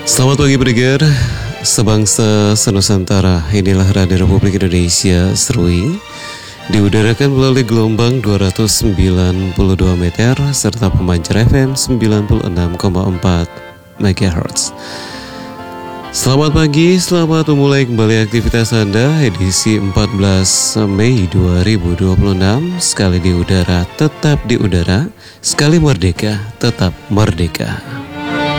Selamat pagi pendengar sebangsa senusantara. Inilah Radio Republik Indonesia Serui, diudarakan melalui gelombang 292 meter serta pemancar FM 96,4 MHz. Selamat pagi, selamat memulai kembali aktivitas Anda. Edisi 14 Mei 2026. Sekali di udara, tetap di udara. Sekali merdeka, tetap merdeka.